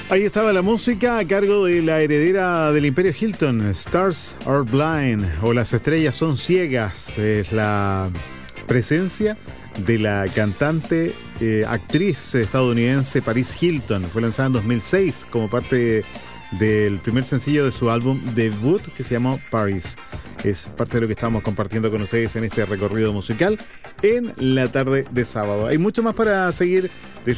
Ahí estaba la música a cargo de la heredera del Imperio Hilton, Stars Are Blind, o Las Estrellas Son Ciegas. Es la presencia de la cantante, actriz estadounidense Paris Hilton. Fue lanzada en 2006 como parte del primer sencillo de su álbum debut, que se llamó Paris. Es parte de lo que estamos compartiendo con ustedes en este recorrido musical en la tarde de sábado. Hay mucho más para seguir